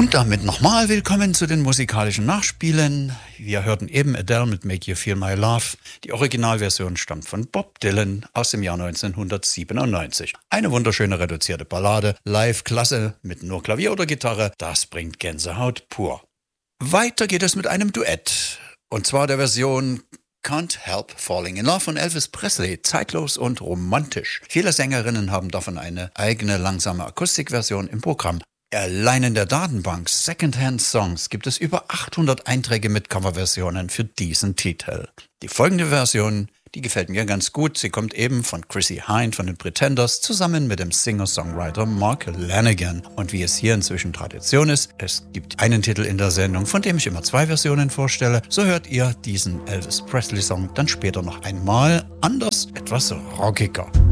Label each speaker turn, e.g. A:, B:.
A: Und damit nochmal willkommen zu den musikalischen Nachspielen. Wir hörten eben Adele mit Make You Feel My Love. Die Originalversion stammt von Bob Dylan aus dem Jahr 1997. Eine wunderschöne reduzierte Ballade, live klasse mit nur Klavier oder Gitarre. Das bringt Gänsehaut pur. Weiter geht es mit einem Duett. Und zwar der Version Can't Help Falling in Love von Elvis Presley, zeitlos und romantisch. Viele Sängerinnen haben davon eine eigene langsame Akustikversion im Programm. Allein in der Datenbank Secondhand Songs gibt es über 800 Einträge mit Coverversionen für diesen Titel. Die folgende Version, die gefällt mir ganz gut. Sie kommt eben von Chrissie Hynde von den Pretenders zusammen mit dem Singer-Songwriter Mark Lanegan. Und wie es hier inzwischen Tradition ist, es gibt einen Titel in der Sendung, von dem ich immer 2 Versionen vorstelle. So hört ihr diesen Elvis Presley-Song dann später noch einmal anders, etwas rockiger.